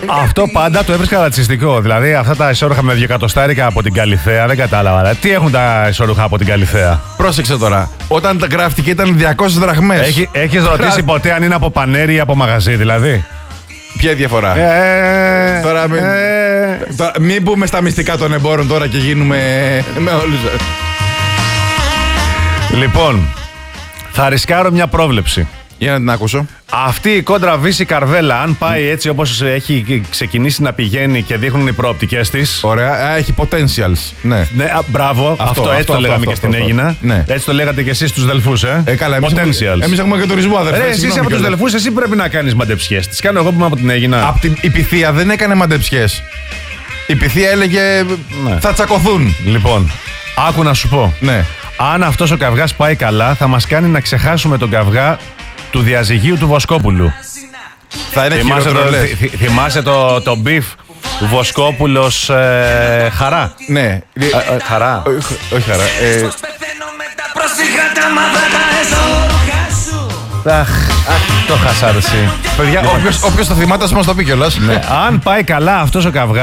Αυτό πάντα το έβρισκα ρατσιστικό. Δηλαδή αυτά τα ισόρουχα με 2 εκατοστάρικα από την Καλιθέα δεν κατάλαβα. Τι έχουν τα ισόρουχα από την Καλιθέα. Πρόσεξε τώρα. Όταν τα γράφτηκε ήταν 200 δραχμές. Έχεις ρωτήσει ποτέ αν είναι από πανέρι ή από μαγαζί, δηλαδή? Ποια είναι η διαφορά? Τώρα μην μπούμε στα μυστικά των εμπόρων τώρα και γίνουμε με όλους. Λοιπόν, θα ρισκάρω μια πρόβλεψη. Για να την ακούσω. Αυτή η κόντρα Βύση Καρβέλα, αν πάει έτσι όπως έχει ξεκινήσει να πηγαίνει και δείχνουν οι προοπτικές της. Ωραία, έχει potentials. Ναι, μπράβο, αυτό έτσι το λέγαμε και στην Αίγινα. Ναι. Έτσι το λέγατε και εσείς στους Δελφούς, καλά, potentials. Εμείς έχουμε και τουρισμό, αδερφέ. Εσύ είσαι από τους Δελφούς, εσύ πρέπει να κάνεις μαντεψιές. Τις κάνω εγώ που είμαι από την Αίγινα. Η Πυθία δεν έκανε μαντεψιές. Η Πυθία έλεγε θα τσακωθούν. Λοιπόν, άκου να σου πω. Ναι. Αν αυτός ο καυγάς πάει καλά, θα μας κάνει να ξεχάσουμε τον καυγά του διαζυγίου του Βοσκόπουλου. Θα είναι χειρότερο, λες. Θυμάσαι το μπιφ του Βοσκόπουλος Χαρά? Ναι. Χαρά. Όχι Χαρά. Αχ, το χασάρωση. Παιδιά, όποιος το θυμάται ας μας το πει κιόλας. Αν πάει καλά αυτός ο καυγάς,